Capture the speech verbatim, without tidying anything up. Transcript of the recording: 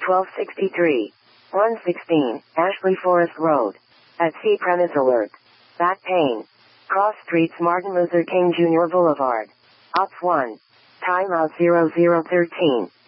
twelve sixty-three. one sixteen, Ashley Forest Road. At sea premise alert. Back pain. Cross streets Martin Luther King Junior Boulevard. Ops one. Timeout zero zero thirteen.